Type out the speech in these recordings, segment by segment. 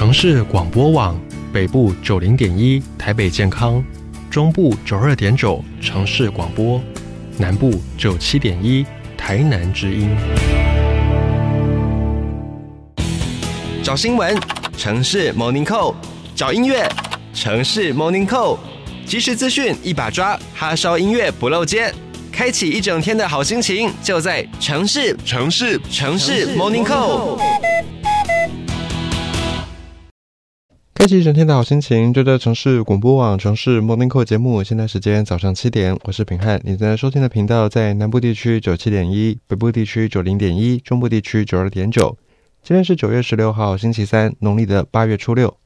城市广播网，北部90.1台北健康，中部92.9城市广播，南部97.1台南之音。 找新闻，城市 Morning Call； 找音乐，城市 Morning Call。即时资讯一把抓，哈烧音乐不漏接，开启一整天的好心情，就在城市 Morning Call。 开启一整天的好心情，就在城市广播网城市 Morning Call 节目。现在时间早上7点，我是品翰。你正在收听的频道在南部地区97.1，北部地区90.1，中部地区92.9。今天是9月16号，星期三，农历的8月初6。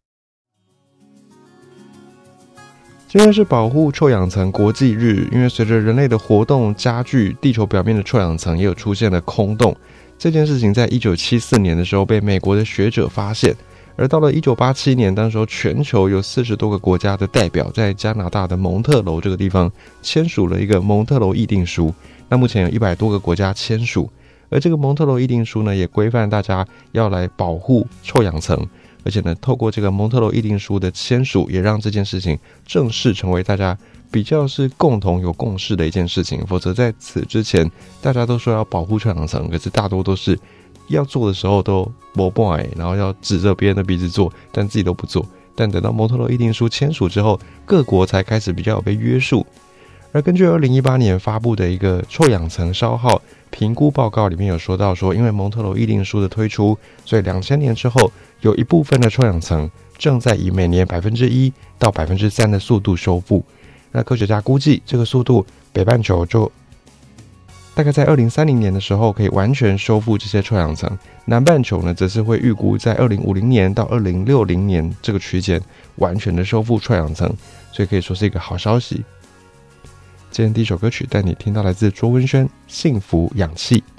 今天是保护臭氧层国际日，因为随着人类的活动加剧，地球表面的臭氧层也有出现了空洞。这件事情在1974年的时候被美国的学者发现。而到了1987年，当时候全球有40多个国家的代表在加拿大的蒙特楼这个地方签署了一个蒙特楼议定书。那目前有100多个国家签署，而这个蒙特楼议定书呢，也规范大家要来保护臭氧层。而且呢，透过这个蒙特楼议定书的签署，也让这件事情正式成为大家比较是共同有共识的一件事情。否则在此之前，大家都说要保护臭氧层，可是大多都是要做的时候都没办，然后要指着别人的鼻子做，但自己都不做。但等到蒙特楼议定书签署之后，各国才开始比较有被约束。而根据2018年发布的一个臭氧层消耗评估报告里面有说到说，因为蒙特楼议定书的推出，所以2000年之后，有一部分的臭氧层正在以每年1%到3%的速度修复。那科学家估计，这个速度北半球就大概在2030年的时候可以完全修复这些臭氧层，南半球呢则是会预估在2050年到2060年这个区间完全的修复臭氧层，所以可以说是一个好消息。今天第一首歌曲带你听到来自卓文萱《幸福氧气》。